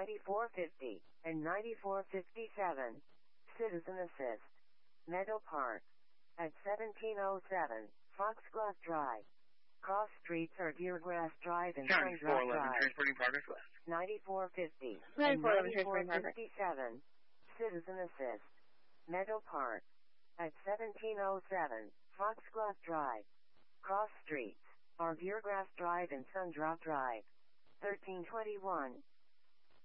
9450 and 9457. Citizen Assist. Meadow Park. At 1707 Foxglove Drive. Cross streets are Deergrass Drive and County Sundrop 411, Drive. transporting progress west. 9450 and 9411, transporting progress. 9457. Citizen Assist. Meadow Park. At 1707 Foxglove Drive. Cross streets are Deergrass Drive and Sundrop Drive. 1321